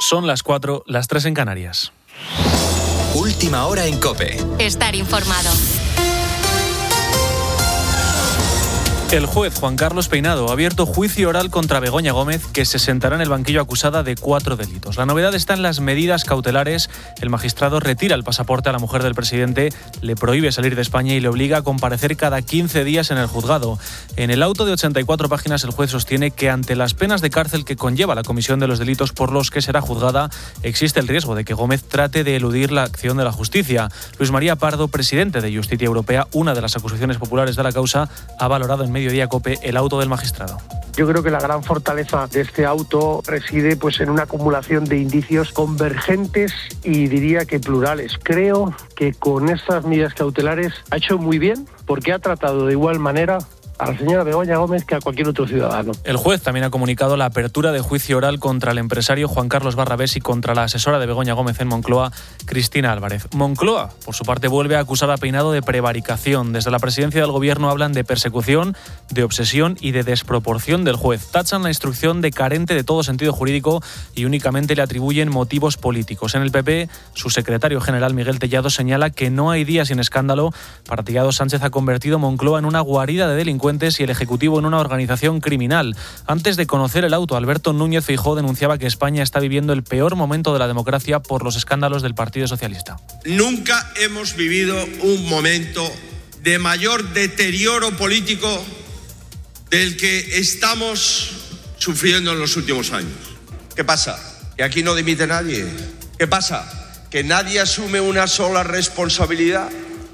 Son las 4, las 3 en Canarias. Última hora en COPE. Estar informado. El juez Juan Carlos Peinado ha abierto juicio oral contra Begoña Gómez, que se sentará en el banquillo acusada de 4 delitos. La novedad está en las medidas cautelares. El magistrado retira el pasaporte a la mujer del presidente, le prohíbe salir de España y le obliga a comparecer cada 15 días en el juzgado. En el auto de 84 páginas, el juez sostiene que ante las penas de cárcel que conlleva la comisión de los delitos por los que será juzgada, existe el riesgo de que Gómez trate de eludir la acción de la justicia. Luis María Pardo, presidente de Justicia Europea, una de las acusaciones populares de la causa, ha valorado en Mediodía COPE el auto del magistrado. Yo creo que la gran fortaleza de este auto reside en una acumulación de indicios convergentes y diría que plurales. Creo que con estas medidas cautelares ha hecho muy bien porque ha tratado de igual manera a la señora Begoña Gómez que a cualquier otro ciudadano. El juez también ha comunicado la apertura de juicio oral contra el empresario Juan Carlos Barrabés y contra la asesora de Begoña Gómez en Moncloa, Cristina Álvarez. Moncloa, por su parte, vuelve a acusar a Peinado de prevaricación. Desde la presidencia del gobierno hablan de persecución, de obsesión y de desproporción del juez. Tachan la instrucción de carente de todo sentido jurídico y únicamente le atribuyen motivos políticos. En el PP, su secretario general Miguel Tellado señala que no hay día sin escándalo. Para Tellado, Sánchez ha convertido Moncloa en una guarida de delincuentes y el Ejecutivo en una organización criminal. Antes de conocer el auto, Alberto Núñez Feijóo denunciaba que España está viviendo el peor momento de la democracia por los escándalos del Partido Socialista. Nunca hemos vivido un momento de mayor deterioro político del que estamos sufriendo en los últimos años. ¿Qué pasa? ¿Que aquí no dimite nadie? ¿Qué pasa? ¿Que nadie asume una sola responsabilidad?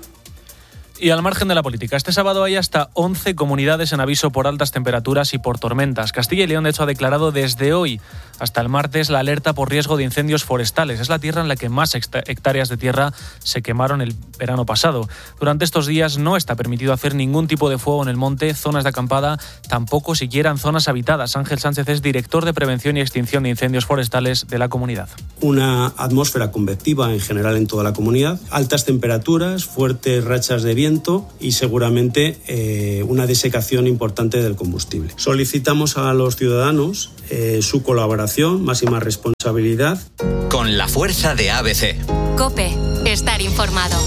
Y al margen de la política, este sábado hay hasta 11 comunidades en aviso por altas temperaturas y por tormentas. Castilla y León, de hecho, ha declarado desde hoy hasta el martes la alerta por riesgo de incendios forestales. Es la tierra en la que más hectáreas de tierra se quemaron el verano pasado. Durante estos días no está permitido hacer ningún tipo de fuego en el monte, zonas de acampada, tampoco siquiera en zonas habitadas. Ángel Sánchez es director de Prevención y Extinción de Incendios Forestales de la comunidad. Una atmósfera convectiva en general en toda la comunidad, altas temperaturas, fuertes rachas de viento y seguramente una desecación importante del combustible. Solicitamos a los ciudadanos su colaboración, máxima responsabilidad. Con la fuerza de ABC. COPE. Estar informado.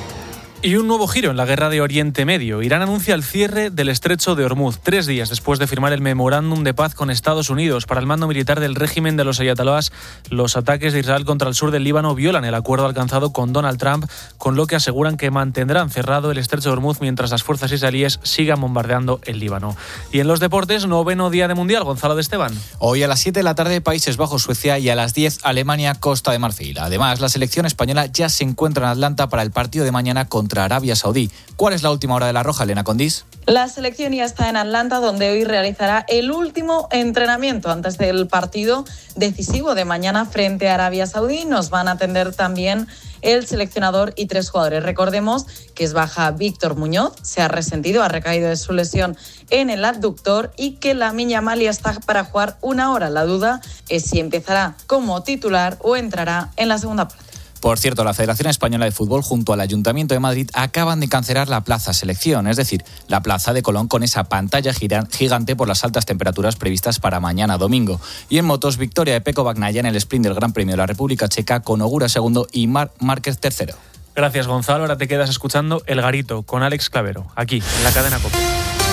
Y un nuevo giro en la guerra de Oriente Medio. Irán anuncia el cierre del estrecho de Hormuz 3 días después de firmar el memorándum de paz con Estados Unidos. Para el mando militar del régimen de los ayatolás, los ataques de Israel contra el sur del Líbano violan el acuerdo alcanzado con Donald Trump, con lo que aseguran que mantendrán cerrado el estrecho de Hormuz mientras las fuerzas israelíes sigan bombardeando el Líbano. Y en los deportes, 9º día de Mundial, Gonzalo de Esteban. Hoy a las 7 de la tarde, Países Bajos, Suecia, y a las 10, Alemania, Costa de Marfil. Además, la selección española ya se encuentra en Atlanta para el partido de mañana contra Arabia Saudí. ¿Cuál es la última hora de la Roja, Elena Condís? La selección ya está en Atlanta, donde hoy realizará el último entrenamiento antes del partido decisivo de mañana frente a Arabia Saudí. Nos van a atender también el seleccionador y 3 jugadores. Recordemos que es baja Víctor Muñoz, se ha resentido, ha recaído de su lesión en el abductor y que Lamine Yamal ya está para jugar 1 hora. La duda es si empezará como titular o entrará en la segunda parte. Por cierto, la Federación Española de Fútbol junto al Ayuntamiento de Madrid acaban de cancelar la Plaza Selección, es decir, la Plaza de Colón con esa pantalla gigante por las altas temperaturas previstas para mañana domingo. Y en motos, victoria de Pecco Bagnaia en el sprint del Gran Premio de la República Checa con Ogura segundo y Márquez tercero. Gracias, Gonzalo. Ahora te quedas escuchando El Garito con Alex Clavero, aquí en la cadena COPE.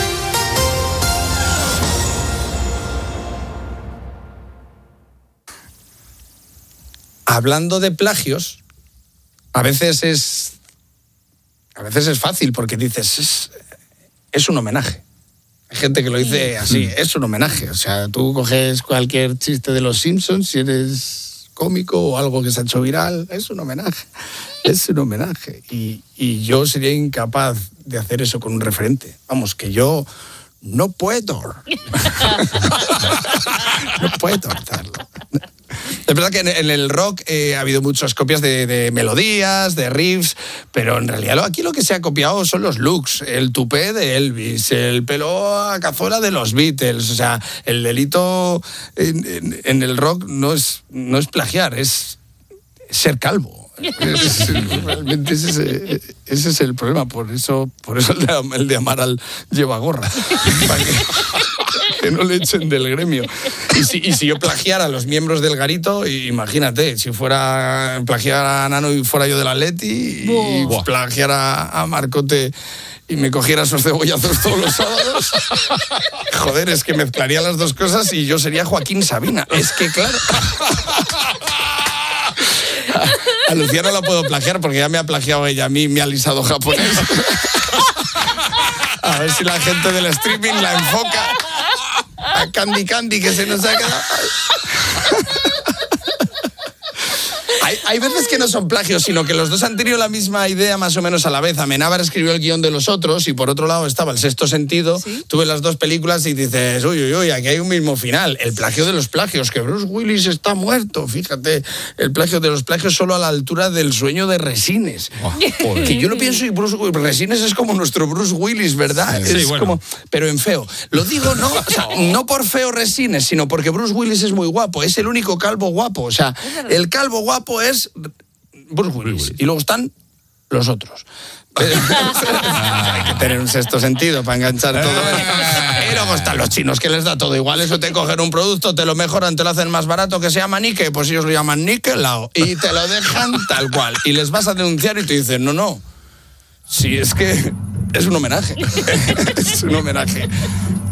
Hablando de plagios, a veces es fácil porque dices, es un homenaje. Hay gente que lo dice así, es un homenaje. O sea, tú coges cualquier chiste de los Simpsons, si eres cómico o algo que se ha hecho viral, es un homenaje. Es un homenaje. Y yo sería incapaz de hacer eso con un referente. Vamos, que yo no puedo. No puedo hacerlo. Es verdad que en el rock ha habido muchas copias de melodías, de riffs, pero en realidad aquí lo que se ha copiado son los looks, el tupé de Elvis, el pelo a cazuela de los Beatles. O sea, el delito en el rock no es plagiar, es ser calvo. Realmente ese es el problema. Por eso el de Amaral lleva gorra. Para que no le echen del gremio. Y si yo plagiara a los miembros del Garito, imagínate, si fuera plagiara a Nano y fuera yo del Atleti, y plagiara a Marcote y me cogiera esos cebollazos todos los sábados, joder, es que mezclaría las dos cosas y yo sería Joaquín Sabina. Es que claro. A Lucía no la puedo plagiar porque ya me ha plagiado ella a mí, me ha lisado japonés. A ver si la gente del streaming la enfoca. A Candy que se nos ha quedado. Hay veces que no son plagios, sino que los dos han tenido la misma idea más o menos a la vez. Amenábar escribió el guión de los otros y por otro lado estaba El Sexto Sentido. ¿Sí? Tuve las dos películas y dices, uy, aquí hay un mismo final. El plagio de los plagios, que Bruce Willis está muerto. Fíjate, el plagio de los plagios solo a la altura del Sueño de Resines. Que yo lo pienso y Resines es como nuestro Bruce Willis, ¿verdad? Sí, es bueno. Como, pero en feo. Lo digo no por feo Resines, sino porque Bruce Willis es muy guapo. Es el único calvo guapo. O sea, el calvo guapo es Bruce Willis. Y luego están los otros. Hay que tener un sexto sentido para enganchar todo. Y luego están los chinos, que les da todo igual. Eso te cogen un producto, te lo mejoran, te lo hacen más barato, que se llama Nike, pues ellos lo llaman Nikelao. Y te lo dejan tal cual. Y les vas a denunciar y te dicen, no. Sí, es que es un homenaje. Es un homenaje.